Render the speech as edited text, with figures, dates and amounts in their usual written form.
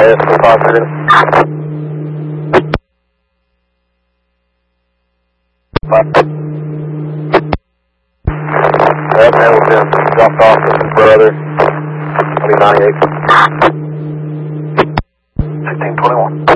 LAS 25 minutes. Hamilton dropped off with his brother. 2098. 1621.